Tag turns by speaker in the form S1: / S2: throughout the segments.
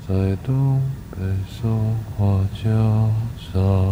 S1: 在东北松花江上，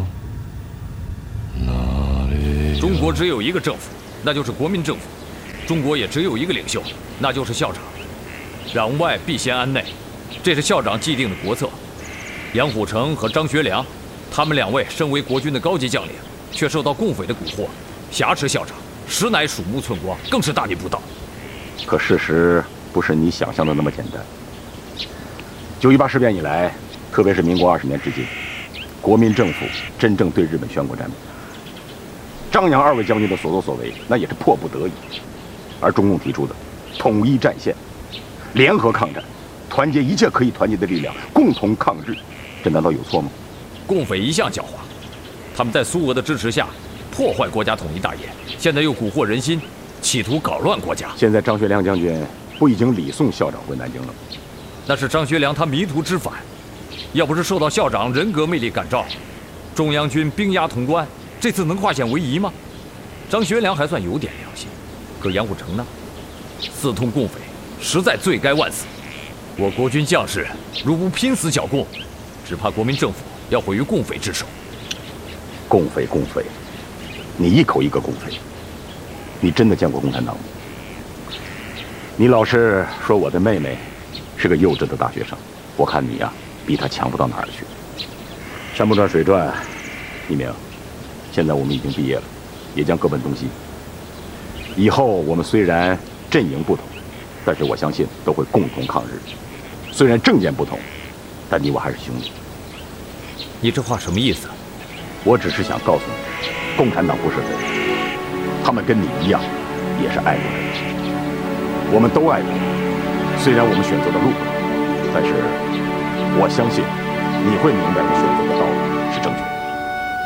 S1: 哪里？
S2: 中国只有一个政府，那就是国民政府；中国也只有一个领袖，那就是校长。攘外必先安内，这是校长既定的国策。杨虎城和张学良，他们两位身为国军的高级将领，却受到共匪的蛊惑，挟持校长，实乃鼠目寸光，更是大逆不道。
S3: 可事实不是你想象的那么简单。9·18事变以来，特别是民国20年至今，国民政府真正对日本宣过战。张杨2位将军的所作所为，那也是迫不得已。而中共提出的统一战线、联合抗战、团结一切可以团结的力量，共同抗日，这难道有错吗？
S2: 共匪一向狡猾，他们在苏俄的支持下破坏国家统一大业，现在又蛊惑人心，企图搞乱国家。
S3: 现在张学良将军不已经礼送校长回南京了吗？
S2: 那是张学良他迷途知返，要不是受到校长人格魅力感召，中央军兵压潼关，这次能化险为夷吗？张学良还算有点良心，可杨虎城呢？私通共匪，实在罪该万死。我国军将士如不拼死剿共，只怕国民政府要毁于共匪之手。
S3: 共匪，你一口一个共匪，你真的见过共产党吗？你老是说我的妹妹是个幼稚的大学生，我看你呀，比她强不到哪儿去。山不转水转，一鸣，现在我们已经毕业了，也将各奔东西。以后我们虽然阵营不同，但是我相信都会共同抗日。虽然政见不同，但你我还是兄弟。
S2: 你这话什么意思？
S3: 我只是想告诉你，共产党不是贼，他们跟你一样，也是爱国人。我们都爱国，虽然我们选择的路不同，但是我相信你会明白你选择的。